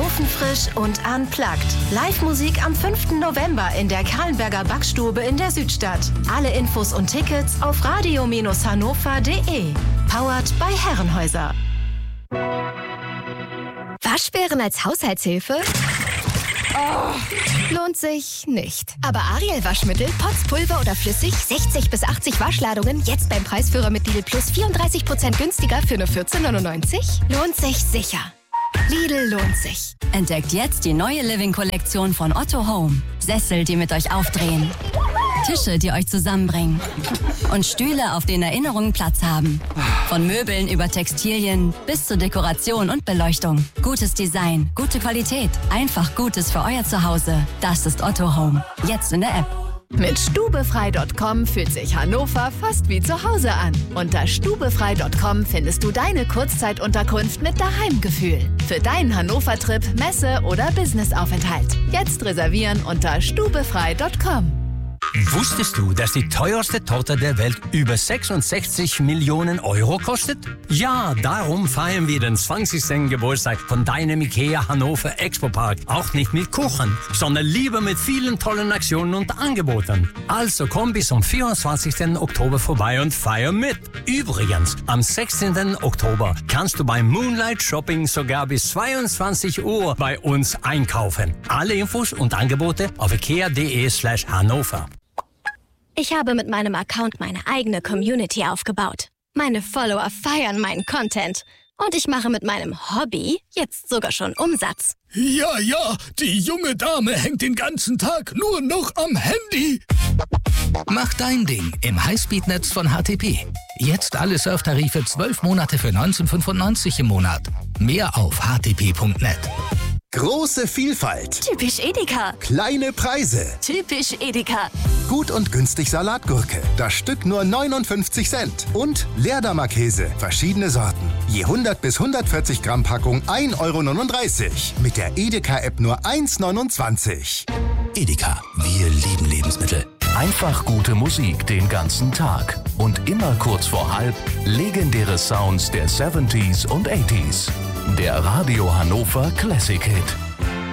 Ofenfrisch und unplugged. Live-Musik am 5. November in der Kahlenberger Backstube in der Südstadt. Alle Infos und Tickets auf radio-hannover.de. Powered by Herrenhäuser. Waschbären als Haushaltshilfe? Oh, lohnt sich nicht. Aber Ariel Waschmittel, Pots, Pulver oder flüssig, 60 bis 80 Waschladungen, jetzt beim Preisführer mit Lidl Plus 34% günstiger für nur 14,99? Lohnt sich sicher. Lidl lohnt sich. Entdeckt jetzt die neue Living-Kollektion von Otto Home. Sessel, die mit euch aufdrehen. Tische, die euch zusammenbringen. Und Stühle, auf denen Erinnerungen Platz haben. Von Möbeln über Textilien bis zur Dekoration und Beleuchtung. Gutes Design, gute Qualität. Einfach Gutes für euer Zuhause. Das ist Otto Home. Jetzt in der App. Mit stubefrei.com fühlt sich Hannover fast wie zu Hause an. Unter stubefrei.com findest du deine Kurzzeitunterkunft mit Daheimgefühl. Für deinen Hannover-Trip, Messe- oder Businessaufenthalt. Jetzt reservieren unter stubefrei.com. Wusstest du, dass die teuerste Torte der Welt über 66 Millionen Euro kostet? Ja, darum feiern wir den 20. Geburtstag von deinem IKEA Hannover Expo Park. Auch nicht mit Kuchen, sondern lieber mit vielen tollen Aktionen und Angeboten. Also komm bis zum 24. Oktober vorbei und feier mit. Übrigens, am 16. Oktober kannst du beim Moonlight Shopping sogar bis 22 Uhr bei uns einkaufen. Alle Infos und Angebote auf ikea.de/Hannover. Ich habe mit meinem Account meine eigene Community aufgebaut. Meine Follower feiern meinen Content. Und ich mache mit meinem Hobby jetzt sogar schon Umsatz. Ja, die junge Dame hängt den ganzen Tag nur noch am Handy. Mach dein Ding im Highspeed-Netz von HTP. Jetzt alle Surftarife 12 Monate für 19,95 im Monat. Mehr auf htp.net. Große Vielfalt. Typisch Edeka. Kleine Preise. Typisch Edeka. Gut und günstig Salatgurke. Das Stück nur 59 Cent. Und Leerdammer Käse. Verschiedene Sorten. Je 100 bis 140 Gramm Packung 1,39 €. Mit der Edeka-App nur 1,29 €. Edeka. Wir lieben Lebensmittel. Einfach gute Musik den ganzen Tag. Und immer kurz vor halb legendäre Sounds der 70s und 80s. Der Radio Hannover Classic Hit.